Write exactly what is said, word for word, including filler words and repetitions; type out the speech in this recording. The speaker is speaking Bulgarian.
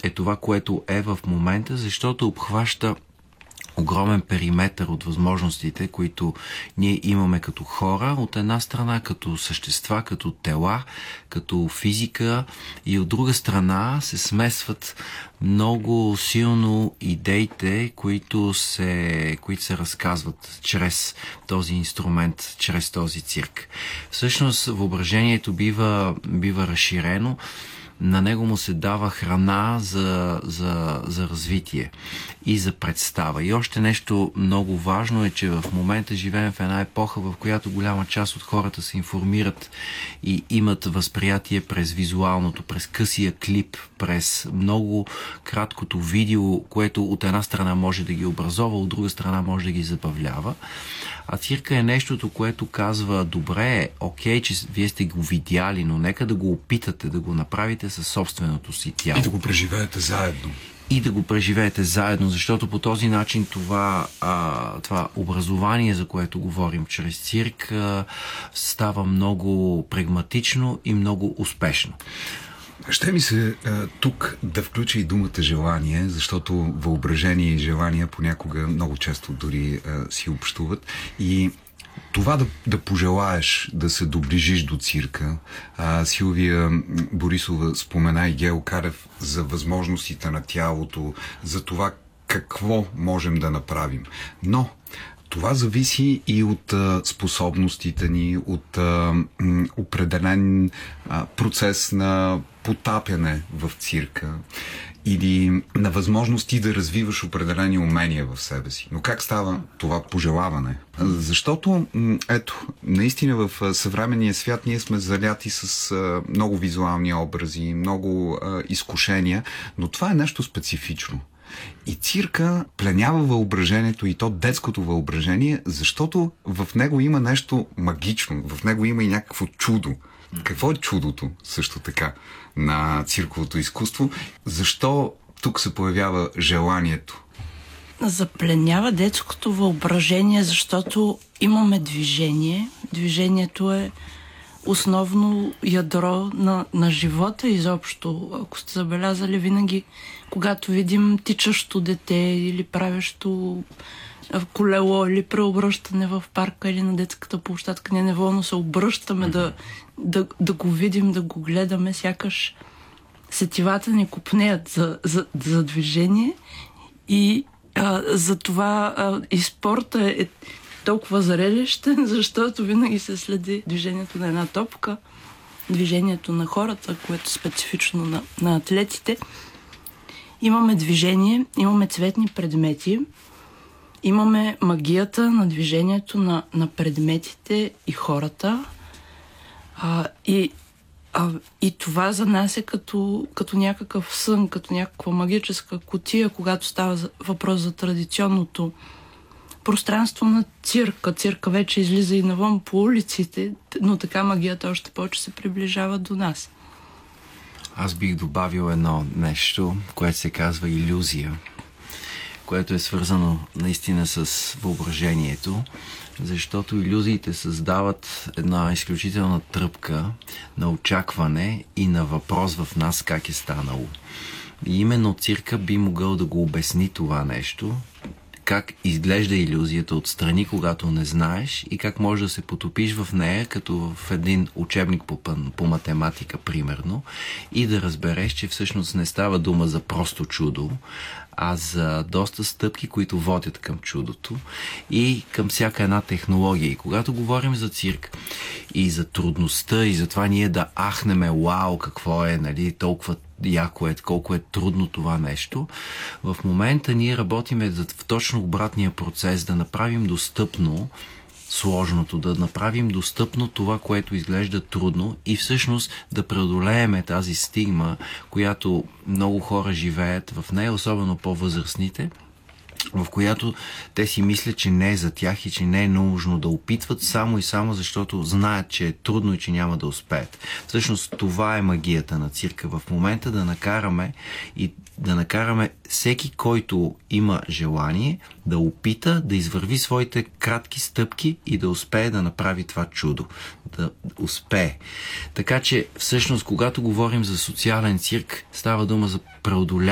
е това, което е в момента, защото обхваща огромен периметър от възможностите, които ние имаме като хора, от една страна като същества, като тела, като физика, и от друга страна се смесват много силно идеите, които се, които се разказват чрез този инструмент, чрез този цирк. Всъщност въображението бива, бива разширено, на него му се дава храна за, за, за развитие и за представа. И още нещо много важно е, че в момента живеем в една епоха, в която голяма част от хората се информират и имат възприятие през визуалното, през късия клип, през много краткото видео, което от една страна може да ги образова, от друга страна може да ги забавлява. А цирка е нещото, което казва: добре, окей, че вие сте го видяли, но нека да го опитате да го направите със собственото си тяло. И да го преживеете заедно. И да го преживеете заедно, защото по този начин това, а, това образование, за което говорим чрез цирк, а, става много прагматично и много успешно. Ще ми се а, тук да включа и думата желание, защото въображение и желание понякога много често дори а, си общуват. И това да, да пожелаеш да се доближиш до цирка. А, Силвия Борисова спомена и Гео Карев за възможностите на тялото, за това какво можем да направим. Но това зависи и от а, способностите ни, от а, м, определен а, процес на потапяне в цирка или на възможности да развиваш определени умения в себе си. Но как става това пожелаване? Защото, ето, наистина в съвременния свят ние сме заляти с а, много визуални образи, много а, изкушения, но това е нещо специфично. И цирка пленява въображението, и то детското въображение, защото в него има нещо магично, в него има и някакво чудо. Какво е чудото също така на цирковото изкуство? Защо тук се появява желанието? Запленява детското въображение, защото имаме движение. Движението е основно ядро на, на живота изобщо. Ако сте забелязали, винаги, когато видим тичащо дете или правещо колело или преобръщане в парка или на детската площадка, ние неволно се обръщаме да, да, да го видим, да го гледаме, сякаш сетивата ни копнеят за, за, за движение. И а, за това а, и спорта е толкова зрелищен, защото винаги се следи движението на една топка, движението на хората, което е специфично на, на атлетите. Имаме движение, имаме цветни предмети, имаме магията на движението на, на предметите и хората. А, и, а, и това за нас е като, като някакъв сън, като някаква магическа кутия, когато става въпрос за традиционното пространство на цирка. Цирка вече излиза и навън по улиците, но така магията още повече се приближава до нас. Аз бих добавил едно нещо, което се казва илюзия, което е свързано наистина с въображението, защото илюзиите създават една изключителна тръпка на очакване и на въпрос в нас как е станало. И именно цирка би могъл да го обясни това нещо, как изглежда илюзията отстрани, когато не знаеш, и как можеш да се потопиш в нея, като в един учебник по, по математика, примерно, и да разбереш, че всъщност не става дума за просто чудо, а за доста стъпки, които водят към чудото и към всяка една технология. И когато говорим за цирк и за трудността, и за това ние да ахнеме, вау, какво е, нали, толкова яко е, колко е трудно това нещо, в момента ние работиме в точно обратния процес, да направим достъпно сложното, да направим достъпно това, което изглежда трудно, и всъщност да преодолееме тази стигма, която много хора живеят в нея, особено по-възрастните, в която те си мислят, че не е за тях и че не е нужно да опитват само и само защото знаят, че е трудно и че няма да успеят. Всъщност това е магията на цирка в момента, да накараме и да накараме всеки, който има желание, да опита да извърви своите кратки стъпки и да успее да направи това чудо. Да успее. Така че всъщност, когато говорим за социален цирк, става дума за преодоляване